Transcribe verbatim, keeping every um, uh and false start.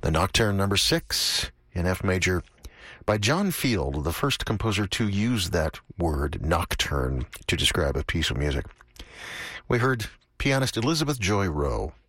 the Nocturne number six in F major by John Field, the first composer to use that word, nocturne, to describe a piece of music. We heard pianist Elizabeth Joy Rowe